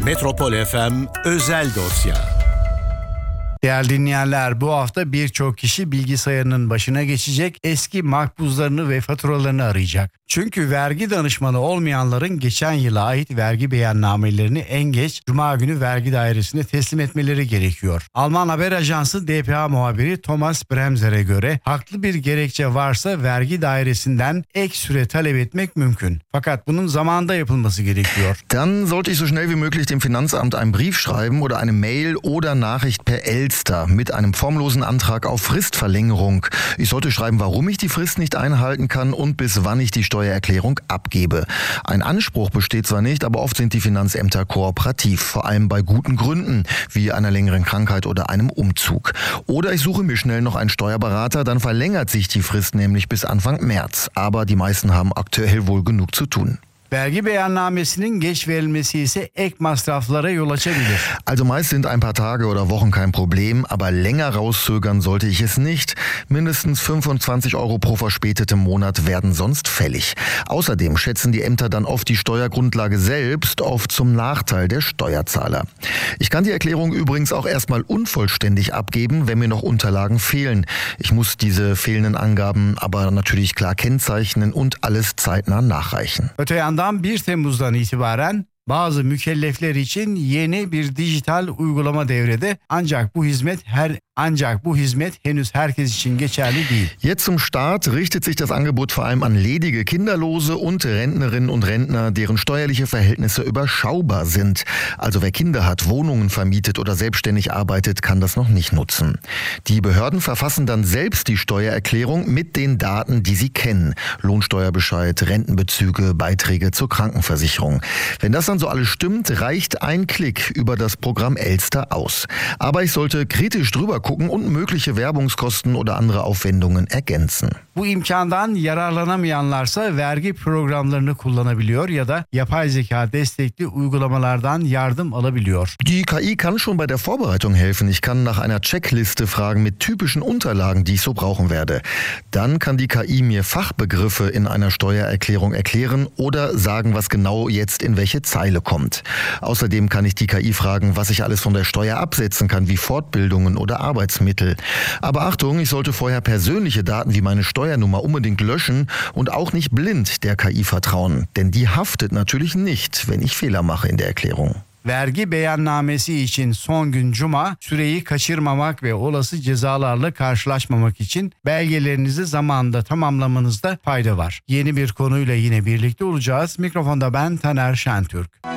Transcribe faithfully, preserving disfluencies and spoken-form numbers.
Metropol F M Özel Dosya. Değerli dinleyenler, bu hafta birçok kişi bilgisayarının başına geçecek, eski makbuzlarını ve faturalarını arayacak. Çünkü vergi danışmanı olmayanların geçen yıla ait vergi beyannamelerini en geç Cuma günü vergi dairesine teslim etmeleri gerekiyor. Alman haber ajansı D P A muhabiri Thomas Bremser'e göre haklı bir gerekçe varsa vergi dairesinden ek süre talep etmek mümkün. Fakat bunun zamanında yapılması gerekiyor. Dann sollte ich so schnell wie möglich dem Finanzamt einen Brief schreiben oder eine Mail oder Nachricht per Elster mit einem formlosen Antrag auf Fristverlängerung. Ich sollte schreiben, warum ich die Frist nicht einhalten kann und bis wann ich die Steuererklärung abgebe. Ein Anspruch besteht zwar nicht, aber oft sind die Finanzämter kooperativ, vor allem bei guten Gründen, wie einer längeren Krankheit oder einem Umzug. Oder ich suche mir schnell noch einen Steuerberater, dann verlängert sich die Frist nämlich bis Anfang März. Aber die meisten haben aktuell wohl genug zu tun. Vergi beyannamesinin geç verilmesi ise ek masraflara yol açabilir. Also meist sind ein paar Tage oder Wochen kein Problem, aber länger rauszögern sollte ich es nicht. Mindestens fünfundzwanzig Euro pro verspätetem Monat werden sonst fällig. Außerdem schätzen die Ämter dann oft die Steuergrundlage selbst, oft zum Nachteil der Steuerzahler. Ich kann die Erklärung übrigens auch erstmal unvollständig abgeben, wenn mir noch Unterlagen fehlen. Ich muss diese fehlenden Angaben aber natürlich klar kennzeichnen und alles zeitnah nachreichen. Öte yandan bir Temmuz'dan itibaren bazı mükellefler için yeni bir dijital uygulama devrede, ancak bu hizmet her ancak bu hizmet henüz herkes için geçerli değil. Jetzt zum Start richtet sich das Angebot vor allem an ledige Kinderlose und Rentnerinnen und Rentner, deren steuerliche Verhältnisse überschaubar sind. Also wer Kinder hat, Wohnungen vermietet oder selbstständig arbeitet, kann das noch nicht nutzen. Die Behörden verfassen dann selbst die Steuererklärung mit den Daten, die sie kennen. Lohnsteuerbescheid, Rentenbezüge, Beiträge zur Krankenversicherung. Wenn das dann so alles stimmt, reicht ein Klick über das Programm Elster aus. Aber ich sollte kritisch drüber gucken und mögliche Werbungskosten oder andere Aufwendungen ergänzen. Bu imkandan yararlanamayanlarsa vergi programlarını kullanabiliyor ya da yapay zeka destekli uygulamalardan yardım alabiliyor. Die K I kann schon bei der Vorbereitung helfen. Ich kann nach einer Checkliste fragen mit typischen Unterlagen, die ich so brauchen werde. Dann kann die K I mir Fachbegriffe in einer Steuererklärung erklären oder sagen, was genau jetzt in welche Zeile kommt. Außerdem kann ich die K I fragen, was ich alles von der Steuer absetzen kann, wie Fortbildungen oder Arbeitsmittel. Aber Achtung, ich sollte vorher persönliche Daten wie meine Steuernummer unbedingt löschen und auch nicht blind der K I vertrauen. Denn die haftet natürlich nicht, wenn ich Fehler mache in der Erklärung. Vergi beyannamesi için son gün Cuma, süreyi kaçırmamak ve olası cezalarla karşılaşmamak için belgelerinizi zamanında tamamlamanızda fayda var. Yeni bir konuyla yine birlikte olacağız. Mikrofonda ben Taner Şentürk.